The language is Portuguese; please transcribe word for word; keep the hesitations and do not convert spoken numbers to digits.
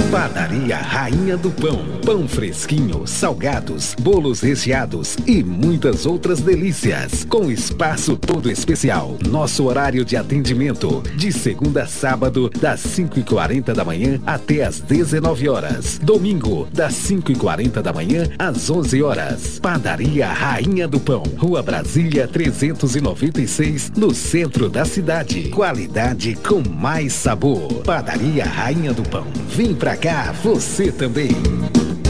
Padaria Rainha do Pão. Pão fresquinho, salgados, bolos recheados e muitas outras delícias. Com espaço todo especial. Nosso horário de atendimento, de segunda a sábado, das cinco e quarenta da manhã até as dezenove horas. Domingo, das cinco e quarenta da manhã às onze horas. Padaria Rainha do Pão. Rua Brasília trezentos e noventa e seis, no centro da cidade. Qualidade com mais sabor. Padaria Rainha do Pão. Vem pra cá, você também.